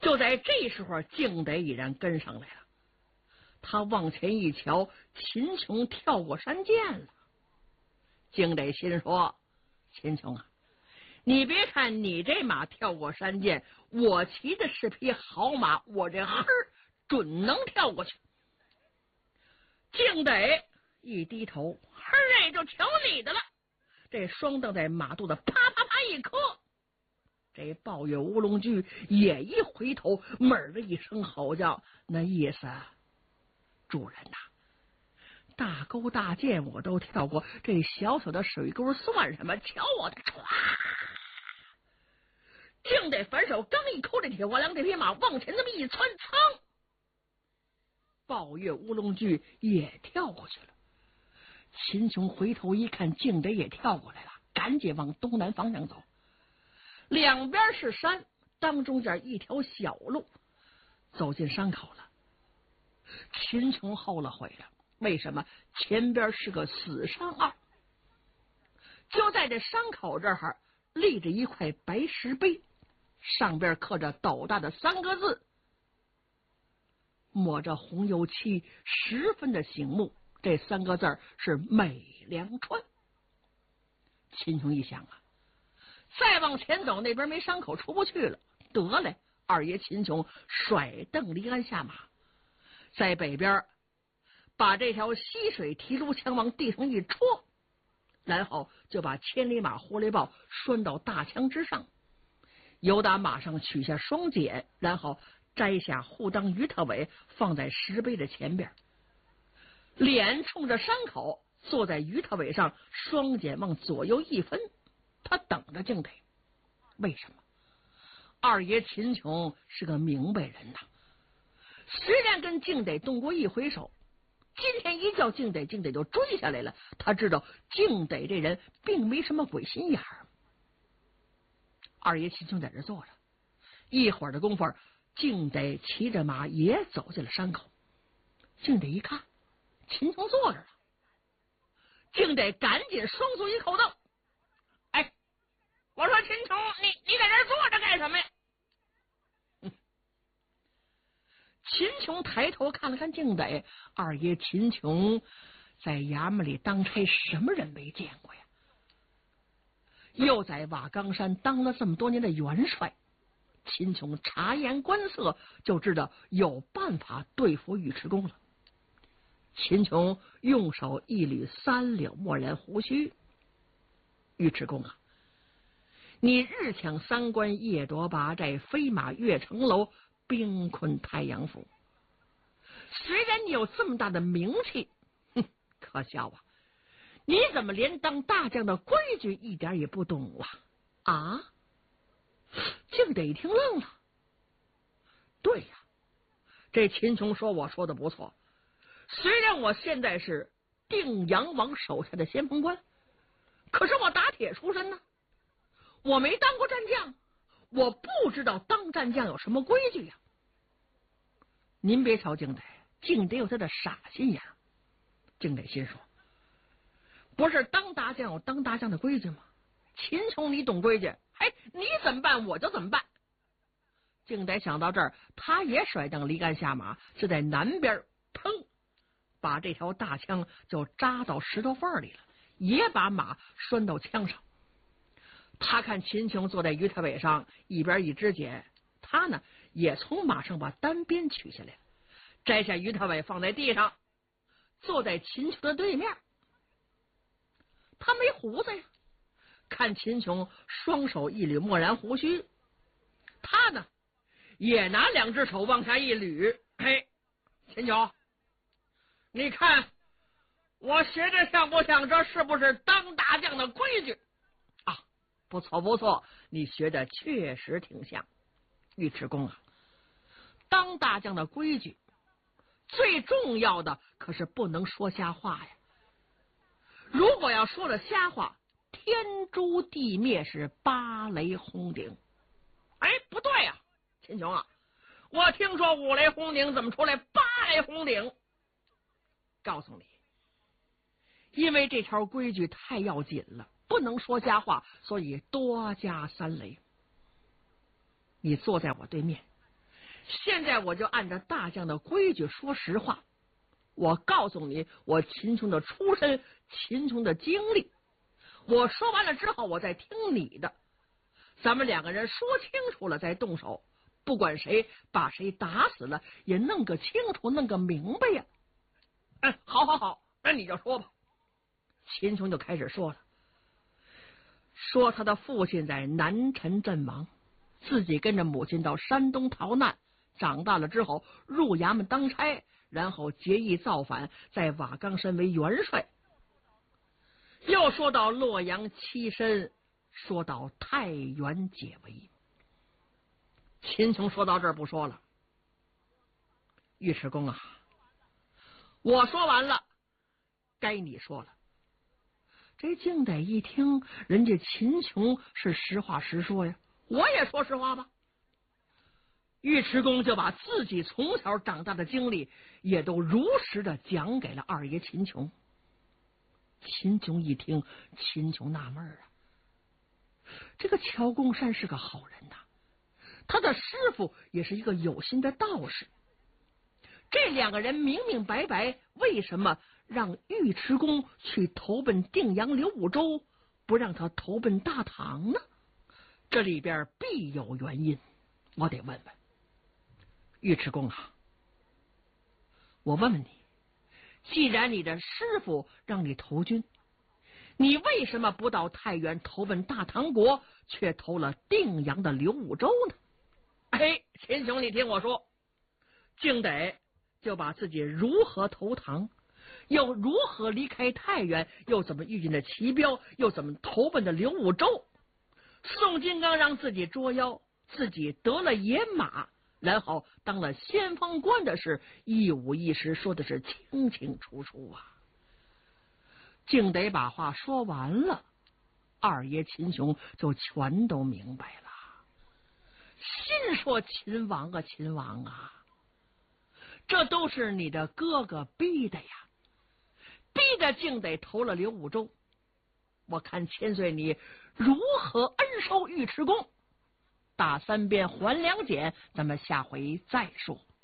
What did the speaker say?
就在这时候，敬德已然跟上来了。他往前一瞧，秦琼跳过山涧了。敬德心说：“秦琼啊，你别看你这马跳过山涧，我骑的是匹好马，我这呵准能跳过去。”敬德一低头，呵哎，就瞧你的了。这双蹬在马肚子啪啪啪一磕。这抱月乌龙驹也一回头，猛的一声吼叫，那意思，主人呐，大沟大涧我都跳过，这小小的水沟算什么？瞧我的！唰！敬德反手刚一扣这铁花梁，这匹马往前这么一窜，噌！抱月乌龙驹也跳过去了。秦琼回头一看，敬德也跳过来了，赶紧往东南方向走。两边是山，当中间一条小路，走进山口了。秦琼后了悔了，为什么？前边是个死山坳。就在这山口这儿立着一块白石碑，上边刻着斗大的3个字，抹着红油漆，十分的醒目。这3个字是美良川。秦琼一想啊，再往前走，那边没山口，出不去了。得嘞，二爷秦琼甩蹬离鞍下马，在北边把这条溪水提溜枪往地上一戳，然后就把千里马狐狸豹拴到大枪之上，由打马上取下双锏，然后摘下护当鱼特尾放在石碑的前边，脸冲着山口，坐在鱼特尾上，双锏往左右一分，他等着敬德。为什么？二爷秦琼是个明白人呐，虽然跟敬德动过一回手，今天一叫敬德，敬德就追下来了。他知道敬德这人并没什么鬼心眼儿。二爷秦琼在这坐着，一会儿的功夫，敬德骑着马也走进了山口。敬德一看，秦琼坐着了，敬德赶紧双足一扣蹬。哎，我说秦琼，你在这坐着干什么呀？秦琼抬头看了看敬德，二爷秦琼在衙门里当差，什么人没见过呀？又在瓦岗山当了这么多年的元帅，秦琼察言观色，就知道有办法对付尉迟恭了。秦琼用手一捋3绺墨然胡须：“尉迟恭啊，你日抢3关，夜夺8寨，飞马越城楼，兵困太阳府。虽然你有这么大的名气，可笑啊！你怎么连当大将的规矩一点也不懂啊？”啊！敬德一听愣了。对呀，这秦琼说我说的不错，虽然我现在是定阳王手下的先锋官，可是我打铁出身呢，我没当过战将，我不知道当战将有什么规矩呀。您别瞧敬德，敬德有他的傻心眼。敬德心说，不是当大将有当大将的规矩吗？秦琼你懂规矩，哎，你怎么办我就怎么办。敬德想到这儿，他也甩蹬离杆下马，是在南边砰把这条大枪就扎到石头缝里了，也把马拴到枪上。他看秦琼坐在鱼特尾上，一边一支锏，他呢也从马上把单鞭取下来，摘下鱼特尾放在地上，坐在秦琼的对面。他没胡子呀，看秦琼双手一捋墨然胡须，他呢也拿2只手往下一捋。嘿，秦琼，你看我学的像不像？这是不是当大将的规矩啊？不错不错，你学的确实挺像。尉迟恭啊，当大将的规矩最重要的可是不能说瞎话呀。如果要说了瞎话，天诛地灭，是8雷轰顶。哎，不对呀，秦琼啊，我听说5雷轰顶，怎么出来8雷轰顶？告诉你，因为这条规矩太要紧了，不能说瞎话，所以多加3雷。你坐在我对面， 现在我就按照大将的规矩说实话，我告诉你我秦琼的出身，秦琼的经历。我说完了之后，我再听你的。咱们两个人说清楚了再动手，不管谁把谁打死了，也弄个清楚，弄个明白呀。好，那你就说吧。秦琼就开始说了，说他的父亲在南陈阵亡，自己跟着母亲到山东逃难，长大了之后入衙门当差，然后结义造反，在瓦岗山为元帅。又说到洛阳栖身，说到太原解围。秦琼说到这儿不说了。尉迟恭啊，我说完了，该你说了。这敬得一听，人家秦琼是实话实说呀，我也说实话吧。尉迟恭就把自己从小长大的经历也都如实的讲给了二爷秦琼。秦琼一听，秦琼纳闷啊，这个乔公山是个好人呐，他的师傅也是一个有心的道士，这两个人明明白白，为什么让尉迟恭去投奔定阳刘武周，不让他投奔大唐呢？这里边必有原因，我得问问。尉迟恭啊，我问问你，既然你的师傅让你投军，你为什么不到太原投奔大唐国，却投了定阳的刘武周呢？秦琼，你听我说。敬得就把自己如何投唐，又如何离开太原，又怎么遇见了齐彪，又怎么投奔的刘武周。宋金刚让自己捉妖，自己得了野马，然后当了先锋官的事，一五一十说的是清清楚楚啊。敬得把话说完了，二爷秦琼就全都明白了，心说秦王啊秦王啊，这都是你的哥哥逼的呀，逼的敬得投了刘武周。我看千岁你如何恩收尉迟恭，打三鞭还两锏，咱们下回再说。